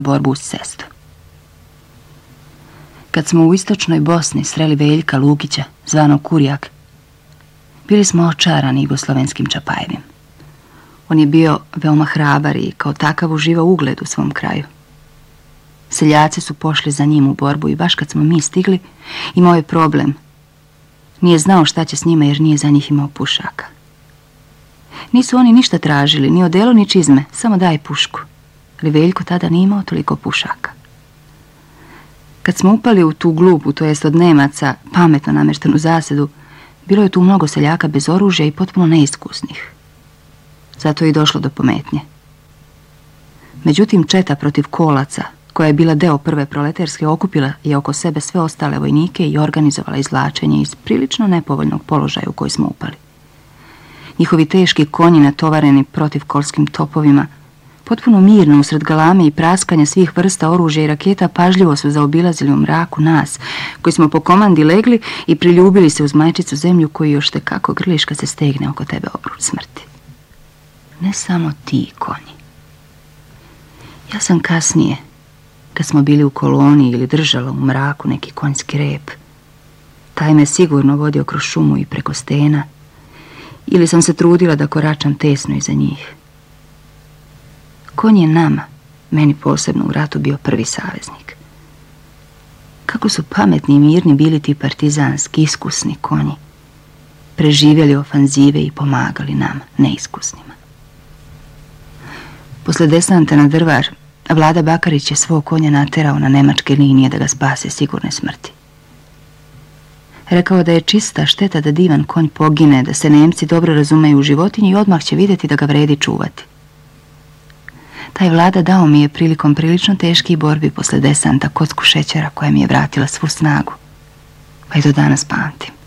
borbu uz cestu. Kad smo u istočnoj Bosni sreli Veljka Lukića, zvanog Kurjak, bili smo očarani jugoslovenskim Čapajevim. On je bio veoma hrabar i kao takav uživao ugled u svom kraju. Seljaci su pošli za njim u borbu i baš kad smo mi stigli, imao je problem. Nije znao šta će s njima jer nije za njih imao pušaka. Nisu oni ništa tražili, ni odelo ni čizme, samo daj pušku. Ali Veljko tada nije imao toliko pušaka. Kad smo upali u tu glupu, to jest od Nemaca, pametno nameštenu zasedu, bilo je tu mnogo seljaka bez oružja i potpuno neiskusnih. Zato je i došlo do pometnje. Međutim, četa protiv Kolaca, koja je bila deo prve proletarske, okupila je oko sebe sve ostale vojnike i organizovala izvlačenje iz prilično nepovoljnog položaja u koji smo upali. Njihovi teški konji natovareni protiv kolskim topovima, potpuno mirno usred galame i praskanja svih vrsta oružja i raketa, pažljivo su zaobilazili u mraku nas, koji smo po komandi legli i priljubili se uz majčicu zemlju koju još te kako grliš kad se stegne oko tebe obruč smrti. Ne samo ti konji. Ja sam kasnije, kad smo bili u koloni ili držala u mraku neki konjski rep, taj me sigurno vodio kroz šumu i preko stena, ili sam se trudila da koračam tesno iza njih. Konj je nama, meni posebno u ratu, bio prvi saveznik. Kako su pametni i mirni bili ti partizanski, iskusni konji. Preživjeli ofanzive i pomagali nama, neiskusnima. Posle desanta na Drvar, Vlada Bakarić je svog konja naterao na nemačke linije da ga spase sigurne smrti. Rekao da je čista šteta da divan konj pogine, da se Nemci dobro razumeju u životinji i odmah će vidjeti da ga vredi čuvati. Taj Vlada dao mi je prilikom prilično teških borbi posle desanta kocku šećera koja mi je vratila svu snagu, pa i do danas pamtim.